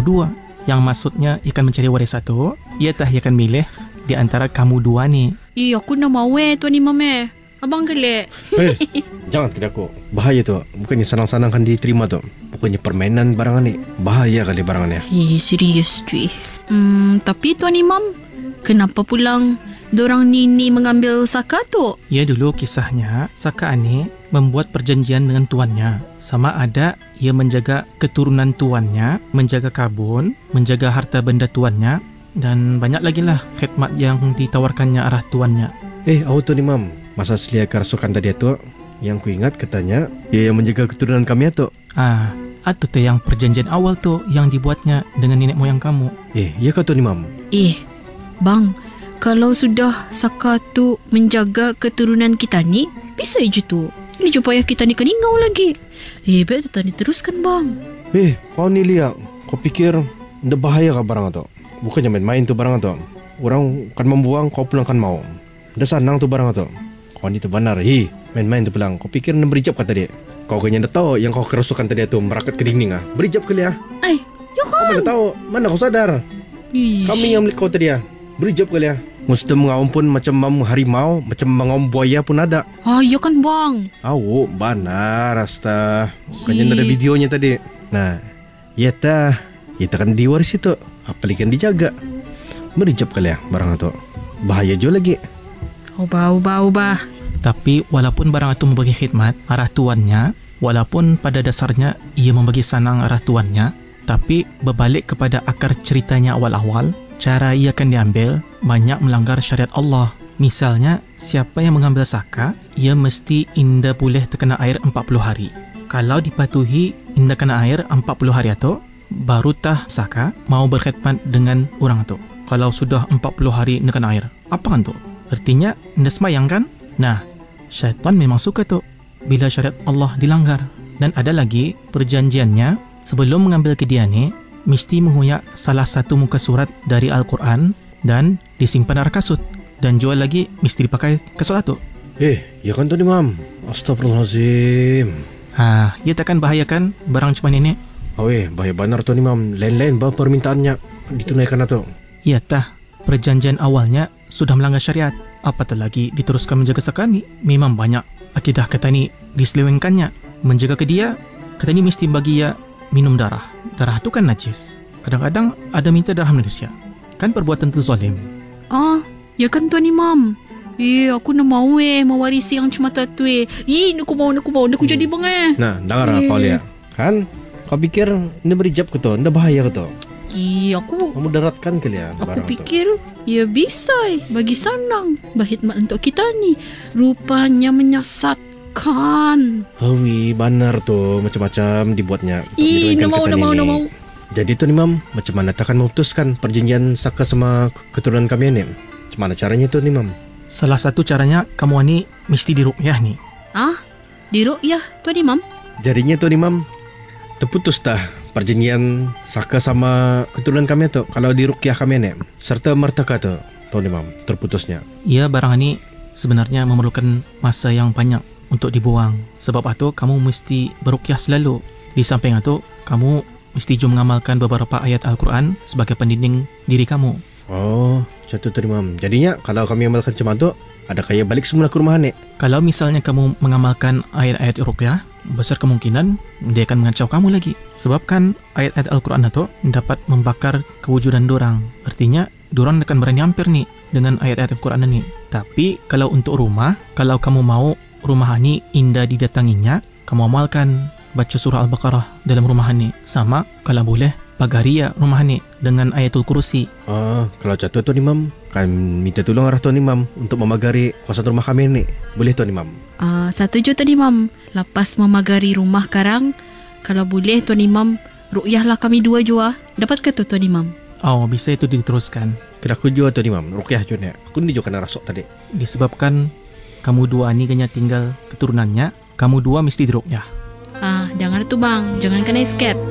kamu dua. Yang maksudnya ia akan mencari waris satu. Ia akan milih di antara kamu dua ni. Aku nak mau Tuan Imam Abang gelak. Jangan tidak aku. Bahaya tu. Bukannya senang-senang kan diterima tu. Bukannya permainan barangan ni. Bahaya kali barangannya. Serius cuy. Tapi Tuan Imam, kenapa pulang dorang Nini mengambil Saka tu? Ya, dulu kisahnya Saka ni membuat perjanjian dengan tuannya. Sama ada ia menjaga keturunan tuannya, menjaga kabun, menjaga harta benda tuannya, dan banyak lagi lah khidmat yang ditawarkannya arah tuannya. Tuan Imam, masa selia kerasukan tadi tu, yang ku ingat katanya ia yang menjaga keturunan kami tu. Itu tu yang perjanjian awal tu yang dibuatnya dengan nenek moyang kamu. Ya kah Tuan Imam? Bang, kalau sudah Saka tu menjaga keturunan kita ni, bisa je tu. Ini je payah kita ni keningau lagi. Baik tu ni teruskan bang. Kau ni lihat. Kau fikir dah bahaya kah barang tu? Bukannya main-main tu barang tu. Orang kan membuang, kau pulang kan mau. Dah senang tu barang tu. Kau ni tu benar. Main-main tu pulang. Kau fikir nak berijab kata dia. Kau kayaknya dah tahu yang kau kerasukan tadi tu merakat ke dinding ah. Berijab kali ah. Ya kan? Kau mana tahu? Mana kau sadar? Kami yang milik kau tadi ah. Berijab kali ah. Mesti mengaum pun macam harimau, macam mengaum buaya pun ada. Ya kan bang? Benar Asta. Bukannya ada videonya tadi. Nah, ya kan diwaris itu. Apalagi kan dijaga. Berijab kali ya barang itu. Bahaya juga lagi. Ubah. Tapi walaupun barang itu membagi khidmat arah tuannya, walaupun pada dasarnya ia membagi sanang arah tuannya, tapi berbalik kepada akar ceritanya awal-awal, cara ia akan diambil banyak melanggar syariat Allah. Misalnya, siapa yang mengambil Saka, ia mesti indah boleh terkena air 40 hari. Kalau dipatuhi indah kena air 40 hari itu, baru tah Saka mau berkhidmat dengan orang itu. Kalau sudah 40 hari indah kena air, apa kan tu? Artinya indah semayang kan? Nah, syaitan memang suka tu bila syariat Allah dilanggar. Dan ada lagi perjanjiannya, sebelum mengambil ke dia ni, mesti menguyak salah satu muka surat dari Al-Quran dan disimpan arah kasut. Dan jual lagi mesti dipakai ke solat tu. Ya kan Tuan Imam? Astagfirullahaladzim. Ia takkan bahayakan barang macam ini? Bahaya benar Tuan Imam. Lain-lain bah permintaannya ditunaikan atau? Ya tah, perjanjian awalnya sudah melanggar syariat. Apatah lagi diteruskan menjaga Saka ni. Memang banyak akidah kata ni diselewengkannya. Menjaga ke dia, kata ni mesti bagi ia minum darah. Darah tu kan najis. Kadang-kadang ada minta darah manusia. Kan perbuatan tu zalim. Ya kan Tuan Imam? Aku nak mau mewarisi yang cuma tu Nak mau jadi bang Nah, dengar kau lihat. Kan? Kau fikir ini berijab ke tu? Ini bahaya ke tu? Kamu daratkan kali ya. Aku fikir ya bisa bagi senang berkhidmat untuk kita ni. Rupanya menyesatkan. Benar tu. Macam-macam dibuatnya. Nak mau. Jadi Tuan Imam, macam mana takkan memutuskan perjanjian Saka sama keturunan kami ni? Macam mana caranya Tuan Imam? Salah satu caranya kamu ni mesti diruqyah ni. Diruqyah Tuan Imam? Jadinya Tuan Imam, terputus dah perjanjian Saka sama keturunan kami tu kalau diruqyah kami ni. Serta mertaka tu Tuan Imam, terputusnya. Ya, barang ni sebenarnya memerlukan masa yang banyak untuk dibuang. Sebab itu kamu mesti beruqyah selalu. Di samping itu, kamu mesti jom mengamalkan beberapa ayat Al-Quran sebagai pendinding diri kamu. Macam tu Tuan Imam. Jadinya kalau kami amalkan macam tu, ada kaya balik semula ke rumah ni. Kalau misalnya kamu mengamalkan ayat-ayat ruqyah, besar kemungkinan dia akan mengacau kamu lagi. Sebab kan ayat-ayat Al-Quran itu dapat membakar kewujudan dorang. Artinya dorang akan berani hampir ni dengan ayat-ayat Al-Quran ni. Tapi kalau untuk rumah, kalau kamu mau rumah ni indah didatanginya, kamu amalkan baca surah Al-Baqarah dalam rumah ni. Sama kalau boleh pagaria rumah ni dengan ayatul kursi. Kalau jatuh Tuan Imam, kan minta tolong arah Tuan Imam untuk memagari kawasan rumah kami ni. Boleh Tuan Imam? Setuju Tuan Imam. Lepas memagari rumah karang, kalau boleh Tuan Imam, ruqyahlah kami dua jua. Dapat ke tu Tuan Imam? Bisa itu diteruskan. Kira aku jua Tuan Imam, ruqyah jua ni. Aku ni juga kena rasuk tadi. Disebabkan kamu dua ni kena tinggal keturunannya, kamu dua mesti diruqyah. Jangan tu bang, jangan kena escape.